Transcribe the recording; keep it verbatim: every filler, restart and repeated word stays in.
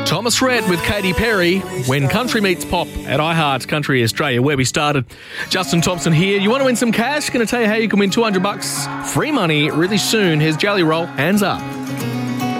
Thomas Rhett with Katy Perry, When Country Meets Pop at iHeart Country Australia, where we started. Justin Thompson here. You want to win some cash? Going to tell you how you can win two hundred bucks free money really soon. Here's Jelly Roll, Hands Up.